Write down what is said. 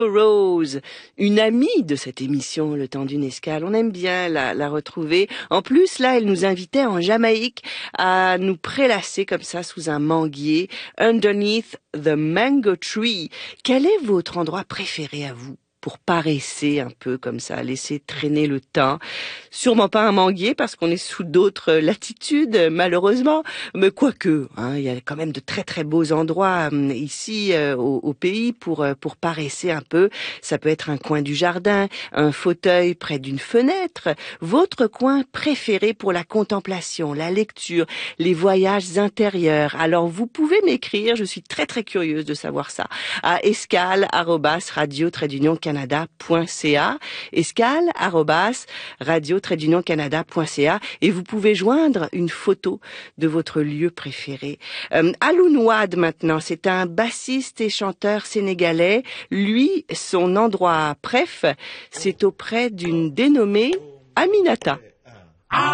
Rose, une amie de cette émission Le Temps d'une escale. On aime bien la retrouver. En plus, là, elle nous invitait en Jamaïque à nous prélasser comme ça sous un manguier, underneath the mango tree. Quel est votre endroit préféré à vous pour paresser un peu comme ça, laisser traîner le temps? Sûrement pas un manguier parce qu'on est sous d'autres latitudes, malheureusement. Mais quoique, hein, il y a quand même de très très beaux endroits ici au pays pour paresser un peu. Ça peut être un coin du jardin, un fauteuil près d'une fenêtre, votre coin préféré pour la contemplation, la lecture, les voyages intérieurs. Alors vous pouvez m'écrire, je suis très très curieuse de savoir ça, à escale@radio-canada.ca, escale@radio-canada.ca, et vous pouvez joindre une photo de votre lieu préféré. Alun Wade maintenant, c'est un bassiste et chanteur sénégalais. Lui, son endroit préf, c'est auprès d'une dénommée Aminata.